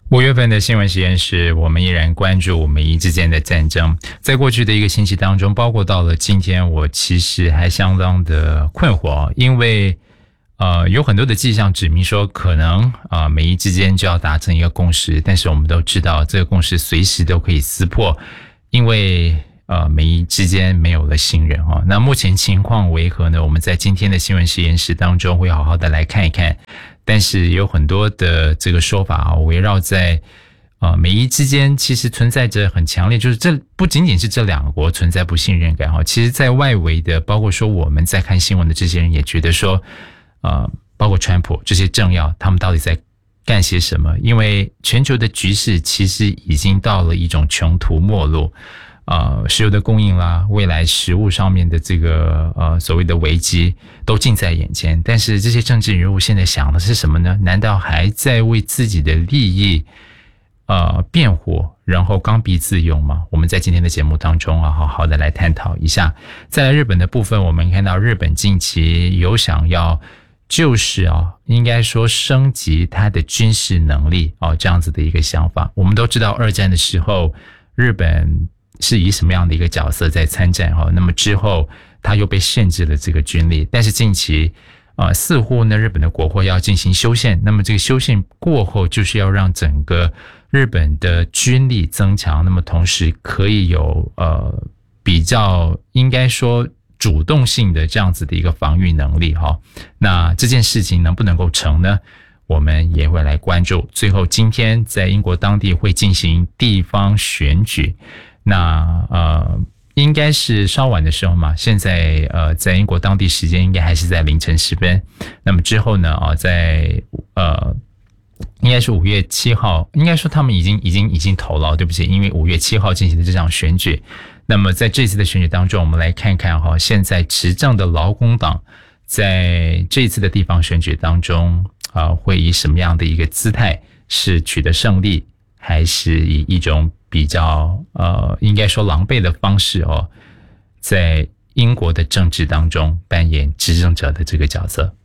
5月份的新闻实验室，我们依然关注美伊之间的战争。在过去的一个星期当中，包括到了今天，我其实还相当的困惑，因为有很多的迹象指明说，可能美伊之间就要达成一个共识，但是我们都知道，这个共识随时都可以撕破，因为美伊之间没有了信任哈。那目前情况为何呢？我们在今天的新闻实验室当中会好好的来看一看。但是有很多的这个说法围绕在美伊之间其实存在着很强烈，就是这不仅仅是这两个国存在不信任感其实在外围的，包括说我们在看新闻的这些人也觉得说包括川普这些政要，他们到底在干些什么？因为全球的局势其实已经到了一种穷途末路，石油的供应啦，未来食物上面的这个所谓的危机都近在眼前。但是这些政治人物现在想的是什么呢？难道还在为自己的利益辩护，然后刚愎自用吗？我们在今天的节目当中好好的来探讨一下。再来日本的部分，我们看到日本近期有想要就是应该说升级它的军事能力这样子的一个想法。我们都知道二战的时候日本是以什么样的一个角色在参战那么之后他又被限制了这个军力，但是近期似乎呢日本的国会要进行修宪，那么这个修宪过后就是要让整个日本的军力增强，那么同时可以有比较应该说主动性的这样子的一个防御能力那这件事情能不能够成呢？我们也会来关注。最后今天在英国当地会进行地方选举，那应该是稍晚的时候嘛，现在在英国当地时间应该还是在凌晨时分。那么之后呢在应该是5月7号，应该说他们已经投了，对不起，因为5月7号进行的这场选举。那么在这次的选举当中，我们来看看现在执政的劳工党在这次的地方选举当中会以什么样的一个姿态，是取得胜利，还是以一种比较应该说狼狈的方式在英国的政治当中扮演执政者的这个角色。